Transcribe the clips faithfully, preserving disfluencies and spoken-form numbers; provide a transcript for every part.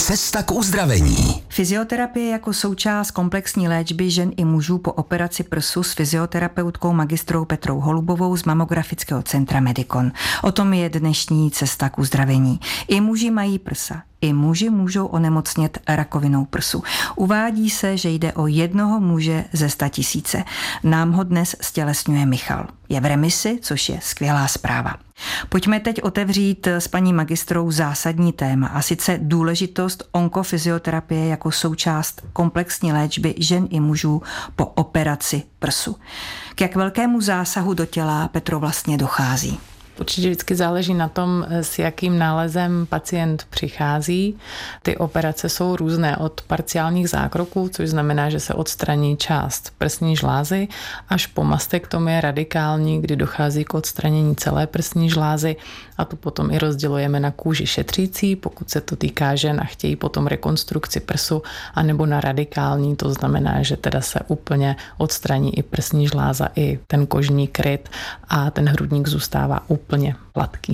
Cesta k uzdravení. Fyzioterapie jako součást komplexní léčby žen i mužů po operaci prsu s fyzioterapeutkou magistrou Petrou Holubovou z Mamografického centra Medikon. O tom je dnešní Cesta k uzdravení. I muži mají prsa. I muži můžou onemocnět rakovinou prsu. Uvádí se, že jde o jednoho muže ze sta tisíce. Nám ho dnes stělesňuje Michal. Je v remisi, což je skvělá zpráva. Pojďme teď otevřít s paní magistrou zásadní téma, a sice důležitost onkofyzioterapie jako součást komplexní léčby žen i mužů po operaci prsu. K jak velkému zásahu do těla, Petro, vlastně dochází? Určitě vždycky záleží na tom, s jakým nálezem pacient přichází. Ty operace jsou různé, od parciálních zákroků, což znamená, že se odstraní část prsní žlázy, až po mastektomie radikální, kdy dochází k odstranění celé prsní žlázy, a tu potom i rozdělujeme na kůži šetřící, pokud se to týká žen a chtějí potom rekonstrukci prsu, anebo na radikální, to znamená, že teda se úplně odstraní i prsní žláza, i ten kožní kryt a ten hrudník zůstává úplně hladký.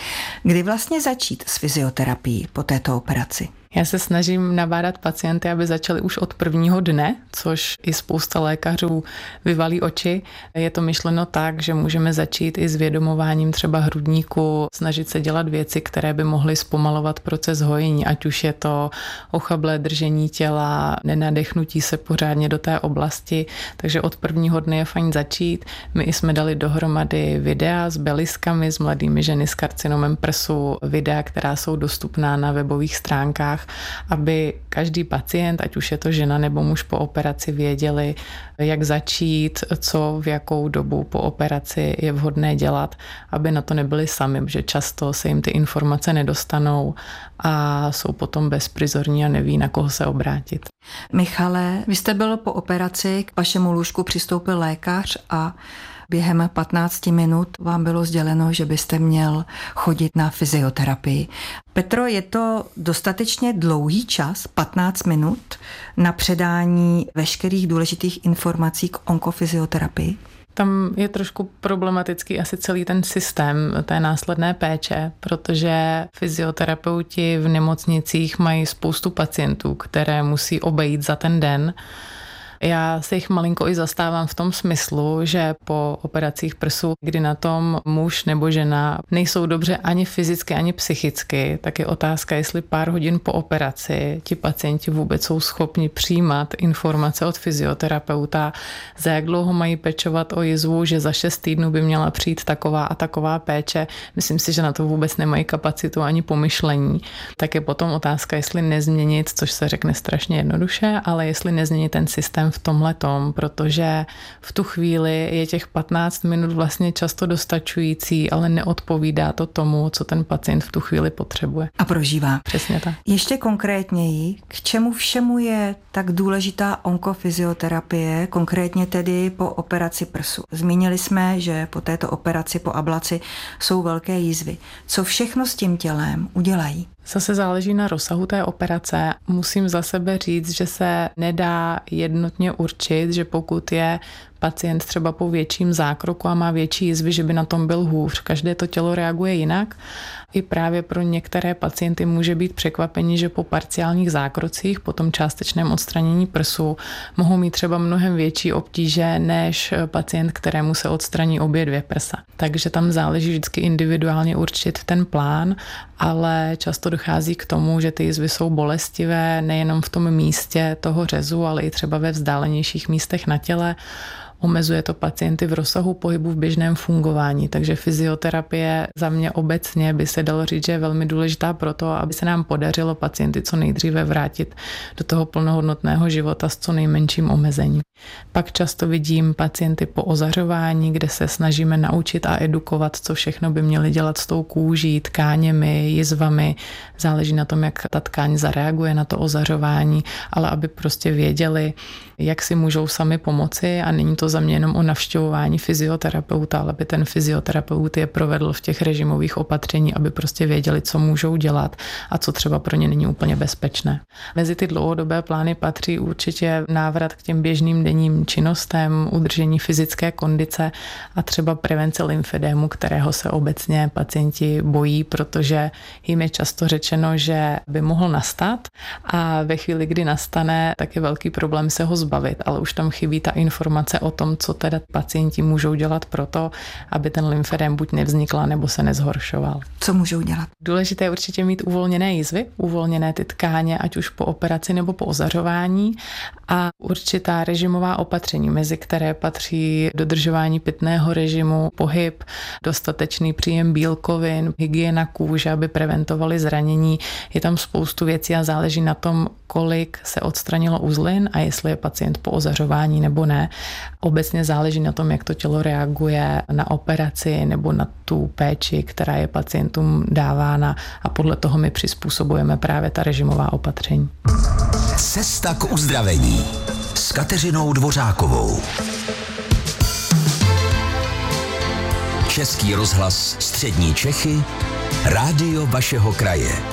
Kdy vlastně začít s fyzioterapií po této operaci? Já se snažím nabádat pacienty, aby začali už od prvního dne, což i spousta lékařů vyvalí oči. Je to myšleno tak, že můžeme začít i s vědomováním třeba hrudníku, snažit se dělat věci, které by mohly zpomalovat proces hojení, ať už je to ochablé držení těla, nenadechnutí se pořádně do té oblasti, takže od prvního dne je fajn začít. My jsme dali dohromady videa s beliskami, s mladými ženy s karcinomem prsu, videa, která jsou dostupná na webových stránkách, aby každý pacient, ať už je to žena nebo muž po operaci, věděli, jak začít, co v jakou dobu po operaci je vhodné dělat, aby na to nebyli sami, protože často se jim ty informace nedostanou a jsou potom bezprizorní a neví, na koho se obrátit. Michale, vy jste byl po operaci, k vašemu lůžku přistoupil lékař a během patnácti minut vám bylo sděleno, že byste měl chodit na fyzioterapii. Petro, je to dostatečně dlouhý čas, patnáct minut, na předání veškerých důležitých informací k onkofyzioterapii? Tam je trošku problematický asi celý ten systém té následné péče, protože fyzioterapeuti v nemocnicích mají spoustu pacientů, které musí obejít za ten den. Já se jich malinko i zastávám v tom smyslu, že po operacích prsu, kdy na tom muž nebo žena nejsou dobře ani fyzicky, ani psychicky, tak je otázka, jestli pár hodin po operaci ti pacienti vůbec jsou schopni přijímat informace od fyzioterapeuta, za jak dlouho mají pečovat o jizvu, že za šest týdnů by měla přijít taková a taková péče. Myslím si, že na to vůbec nemají kapacitu ani pomyšlení. Tak je potom otázka, jestli nezměnit, což se řekne strašně jednoduše, ale jestli nezměnit ten systém v tomhletom, protože v tu chvíli je těch patnáct minut vlastně často dostačující, ale neodpovídá to tomu, co ten pacient v tu chvíli potřebuje. A prožívá. Přesně tak. Ještě konkrétněji, k čemu všemu je tak důležitá onkofyzioterapie, konkrétně tedy po operaci prsu? Zmínili jsme, že po této operaci, po ablaci, jsou velké jizvy. Co všechno s tím tělem udělají? Zase záleží na rozsahu té operace. Musím za sebe říct, že se nedá jednotně určit, že pokud je pacient třeba po větším zákroku a má větší jizvy, že by na tom byl hůř. Každé to tělo reaguje jinak. I právě pro některé pacienty může být překvapení, že po parciálních zákrocích, po tom částečném odstranění prsu, mohou mít třeba mnohem větší obtíže než pacient, kterému se odstraní obě dvě prsa. Takže tam záleží vždycky individuálně určit ten plán, ale často dochází k tomu, že ty jizvy jsou bolestivé nejenom v tom místě toho řezu, ale i třeba ve vzdálenějších místech na těle. Omezuje to pacienty v rozsahu pohybu v běžném fungování, takže fyzioterapie za mě obecně by se dalo říct, že je velmi důležitá pro to, aby se nám podařilo pacienty co nejdříve vrátit do toho plnohodnotného života s co nejmenším omezením. Pak často vidím pacienty po ozařování, kde se snažíme naučit a edukovat, co všechno by měli dělat s tou kůží, tkáněmi, jizvami. Záleží na tom, jak ta tkáň zareaguje na to ozařování, ale aby prostě věděli, jak si můžou sami pomoci, a není to za mě jenom o navštěvování fyzioterapeuta, ale aby ten fyzioterapeut je provedl v těch režimových opatření, aby prostě věděli, co můžou dělat a co třeba pro ně není úplně bezpečné. Mezi ty dlouhodobé plány patří určitě návrat k těm běžným denním činnostem, udržení fyzické kondice a třeba prevence lymfedému, kterého se obecně pacienti bojí, protože jim je často řečeno, že by mohl nastat a ve chvíli, kdy nastane, tak je velký problém se ho zbavit, ale už tam chybí ta informace o tom, co teda pacienti můžou dělat pro to, aby ten lymfedém buď nevznikl, nebo se nezhoršoval. Co můžou dělat? Důležité je určitě mít uvolněné jizvy, uvolněné ty tkáně, ať už po operaci nebo po ozařování a určitá režimová opatření, mezi které patří dodržování pitného režimu, pohyb, dostatečný příjem bílkovin, hygiena kůže, aby preventovali zranění. Je tam spoustu věcí a záleží na tom, kolik se odstranilo uzlin a jestli je pacient po ozařování nebo ne. Obecně záleží na tom, jak to tělo reaguje na operaci nebo na tu péči, která je pacientům dávána a podle toho my přizpůsobujeme právě ta režimová opatření. Cesta k uzdravení s Kateřinou Dvořákovou. Český rozhlas Střední Čechy, rádio vašeho kraje.